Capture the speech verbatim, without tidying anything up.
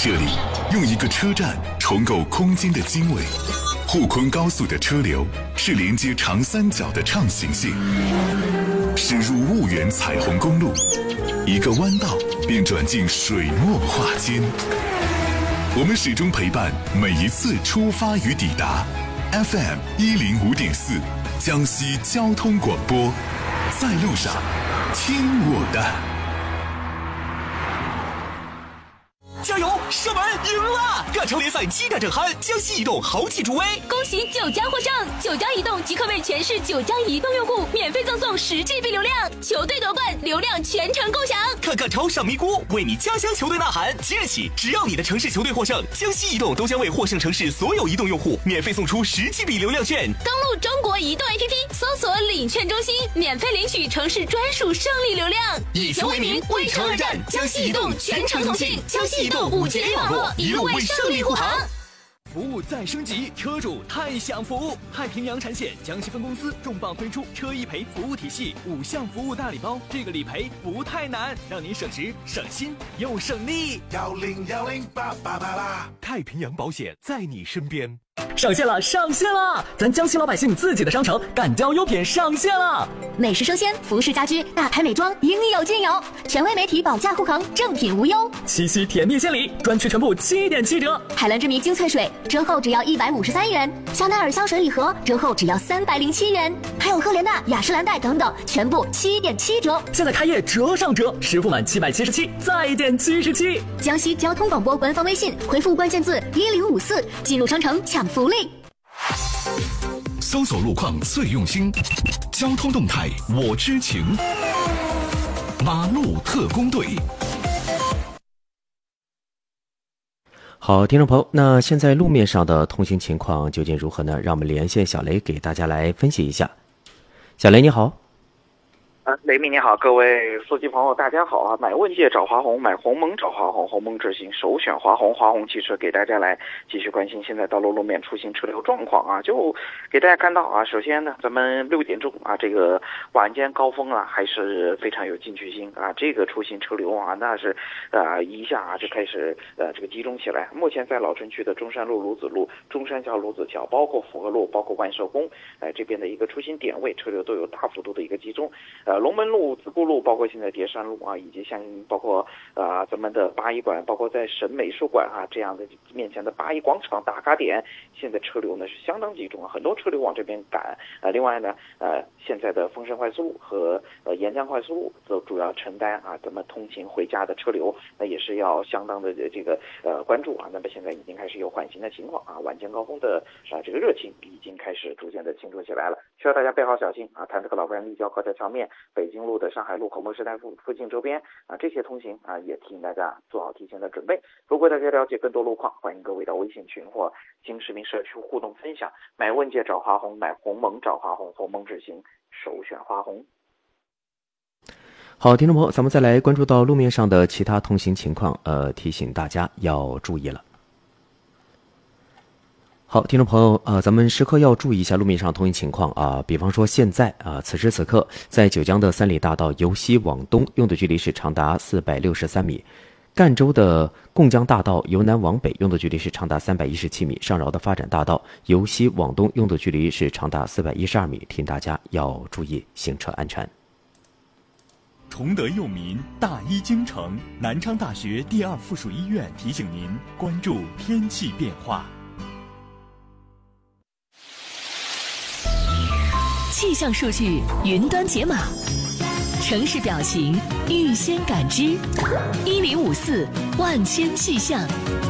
这里用一个车站重构空间的经纬。沪昆高速的车流是连接长三角的畅行性，驶入婺源彩虹公路，一个弯道便转进水墨画间。我们始终陪伴每一次出发与抵达。F M 一零五点四，江西交通广播，在路上，听我的。 加油！射门赢了！各城联赛七战正酣，江西移动豪气助威， 恭喜九家获胜！九家移动即刻为全市九家移动用户免费赠送十 G B 流量，球队夺冠，流量全程共享。 看看超上咪咕，为你家乡球队呐喊！即日起，只要你的城市球队获胜，江西移动都将为获胜城市所有移动用户免费送出十 G B 流量券。 登录中国移动 A P P， 搜索领券中心，免费领取城市专属胜利流量。 以球为名，为城而战，江西移动全程同庆，江西移动五 G 网络，一路为胜利护航。服务再升级，车主太享福！太平洋产险江西分公司重磅推出车一赔服务体系五项服务大礼包，这个理赔不太难，让您省时省心又省力。幺零幺零八八八八，太平洋保险在你身边。 上线了，上线了！咱江西老百姓自己的商城敢交优品上线了， 美食生鲜、服饰家居、大牌美妆应有尽有，权威媒体保价护航，正品无忧。 七夕甜蜜献礼，专区全部七点七折。 海蓝之谜精粹水折后只要一百五十三元，香奈儿香水礼盒折后只要三百零七元，还有赫莲娜、雅诗兰黛等等，全部七点七折。 现在开业折上折，实付满七百七十七，再减七十七。 江西交通广播官方微信回复关键字一零五四，进入商城抢福利。 搜索路况最用心，交通动态我知情。马路特工队。 好，听众朋友，那现在路面上的通行情况究竟如何呢？让我们连线小雷给大家来分析一下。小雷你好。 啊，雷鸣你好，各位司机朋友大家好啊！买问界找华虹，买鸿蒙找华虹，鸿蒙智行首选华虹，华虹汽车给大家来继续关心现在道路路面出行车流状况啊，就给大家看到啊，首先呢，咱们六点钟啊，这个晚间高峰啊，还是非常有进取心啊，这个出行车流啊，那是呃一下啊就开始呃这个集中起来。目前在老城区的中山路、鲁子路、中山桥、鲁子桥，包括福和路、包括万寿宫，哎、呃、这边的一个出行点位车流都有大幅度的一个集中。呃，龙门路、子固路，包括现在叠山路啊，以及像包括啊、呃、咱们的八一馆，包括在省美术馆啊这样的面前的八一广场打卡点，现在车流呢是相当集中啊，很多车流往这边赶。呃，另外呢，呃，现在的丰盛快速路和呃沿江快速路都主要承担啊咱们通勤回家的车流，那也是要相当的这个呃关注啊。那么现在已经开始有缓行的情况啊，晚间高峰的啊这个热情已经开始逐渐的清楚起来了，需要大家备好小心啊。谈这个老bran立交高架桥面、北京路的上海路口莫时代附附近周边啊，这些通行啊，也提醒大家做好提前的准备。如果大家了解更多路况，欢迎各位到微信群或新市民社区互动分享。买问界找华虹，买鸿蒙找华虹，鸿蒙智行首选华虹。 好，听众朋友，咱们再来关注到路面上的其他通行情况，呃，提醒大家要注意了。好，听众朋友，呃，咱们时刻要注意一下路面上通行情况啊。比方说，现在啊，此时此刻，在九江的三里大道由西往东用的距离是长达四百六十三米；赣州的贡江大道由南往北用的距离是长达三百一十七米；上饶的发展大道由西往东用的距离是长达四百一十二米。提醒大家要注意行车安全。 崇德佑民，大医精诚，南昌大学第二附属医院提醒您关注天气变化。 气象数据云端解码，城市表情预先感知，一零五四万千气象。